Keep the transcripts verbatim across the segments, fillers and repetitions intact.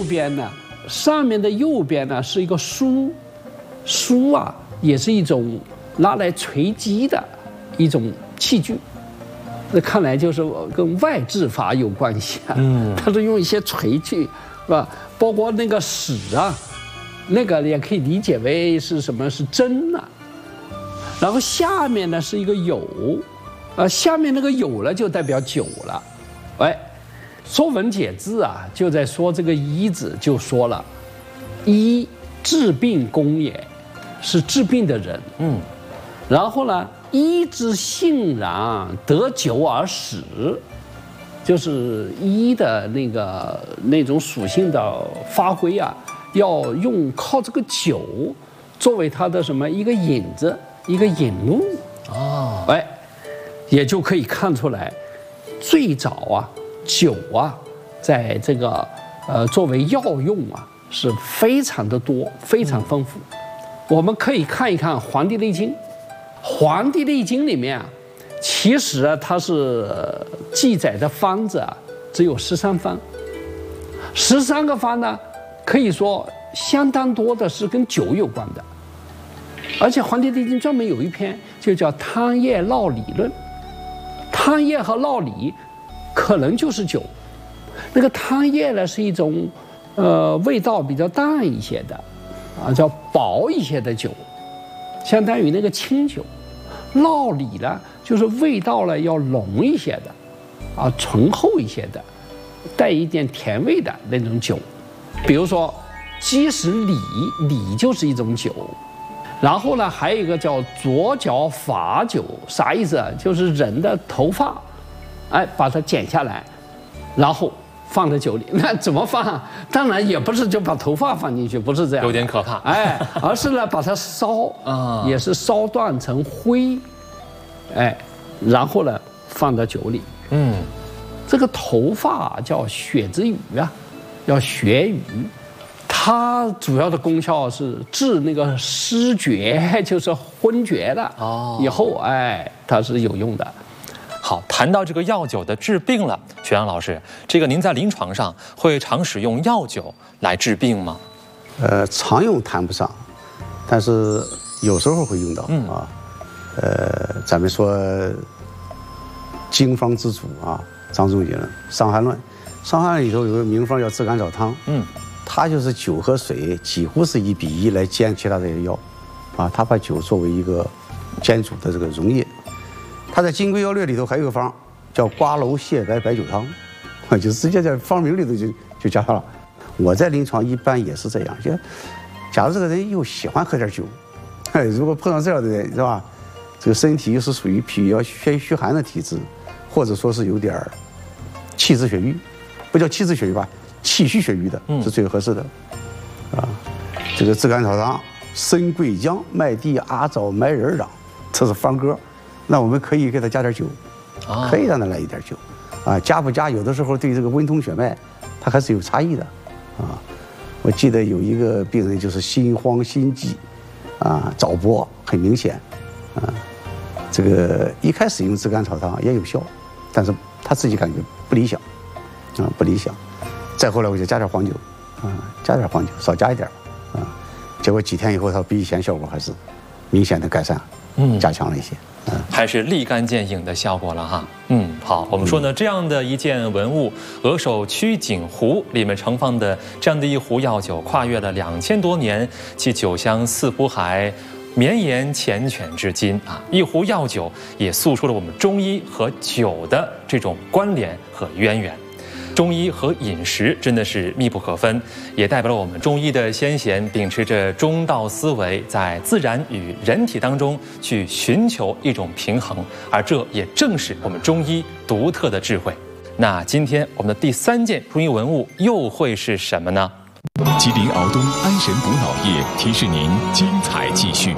边呢，上面的右边呢是一个梳，梳啊也是一种拿来锤击的一种器具。那看来就是跟外制法有关系啊。嗯，它是用一些锤具，是吧？包括那个矢啊，那个也可以理解为是什么？是针啊。然后下面呢是一个酉，啊，下面那个酉呢就代表酒了。哎，《说文解字》啊就在说这个医字，就说了，医治病公也，是治病的人。嗯，然后呢，医之性然，得酒而使，就是医的那个那种属性的发挥啊，要用靠这个酒作为它的什么一个引子。一个引路哦，哎，也就可以看出来，最早啊，酒啊，在这个呃作为药用啊，是非常的多，非常丰富。嗯、我们可以看一看《黄帝内经》，《黄帝内经》里面啊，其实啊它是记载的方子啊只有十三方，十三个方呢，可以说相当多的是跟酒有关的。而且《黄帝内经》专门有一篇就叫《汤液烙理论》，汤液和烙理可能就是酒。那个汤液呢是一种呃味道比较淡一些的啊，叫薄一些的酒，相当于那个清酒。烙理呢就是味道呢要浓一些的啊，醇厚一些的，带一点甜味的那种酒。比如说鸡屎李，李就是一种酒。然后呢，还有一个叫左脚发酒，啥意思啊？就是人的头发，哎，把它剪下来，然后放在酒里。那怎么放？当然也不是就把头发放进去，不是这样， 有点可怕。 哎，而是呢把它烧啊，也是烧断成灰，哎，然后呢放到酒里。嗯，这个头发叫血之余啊，要血瘀。它主要的功效是治那个失觉，就是昏厥的哦。以后哎，它是有用的。 好，谈到这个药酒的治病了，学阳老师，这个您在临床上会常使用药酒来治病吗？ 呃，常用谈不上，但是有时候会用到、嗯、啊。呃，咱们说经方之祖啊，张仲景《伤寒论》，《伤寒论》里头有个名方叫炙甘草汤，嗯。它就是酒和水几乎是一比一来煎其他这些药，啊，它把酒作为一个煎煮的这个溶液。它在《金匮要略》里头还有个方叫瓜蒌蟹白白酒汤，啊，就直接在方名里头就就加上了。我在临床一般也是这样，就假如这个人又喜欢喝点酒，哎，如果碰到这样的人是吧，这个身体又是属于比较偏虚寒的体质，或者说是有点气滞血瘀，不叫气滞血瘀吧。气虚血瘀的是最合适的，嗯、啊，这个炙甘草汤、参桂姜、麦地、阿枣、麦仁壤，这是方歌。那我们可以给他加点酒，啊、可以让他来一点酒，啊，加不加有的时候对这个温通血脉，它还是有差异的，啊。我记得有一个病人就是心慌心悸，啊，早搏很明显，啊，这个一开始用炙甘草汤也有效，但是他自己感觉不理想，啊，不理想。再后来我就加点黄酒，啊，加点黄酒，少加一点，啊，结果几天以后，它比以前效果还是明显的改善，嗯，加强了一些，嗯， 还是立竿见影的效果了哈。嗯，好，我们说呢，这样的一件文物——鹅首曲景壶里面盛放的这样的一壶药酒，跨越了两千多年，其酒香似乎还绵延缱绻至今啊。一壶药酒也诉说了我们中医和酒的这种关联和渊源。中医和饮食真的是密不可分，也代表了我们中医的先贤秉持着中道思维，在自然与人体当中去寻求一种平衡，而这也正是我们中医独特的智慧。那今天我们的第三件中医文物又会是什么呢？ 吉林敖东安神补脑液提示您精彩继续。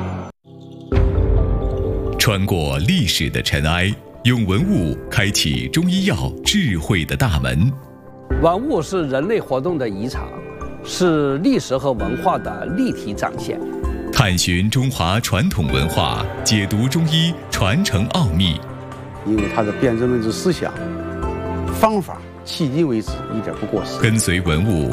穿过历史的尘埃，用文物开启中医药智慧的大门。 文物是人类活动的遗产，是历史和文化的立体展现。 探寻中华传统文化，解读中医传承奥秘。 因为它的辨证论治思想、方法，迄今为止一点不过时。 跟随文物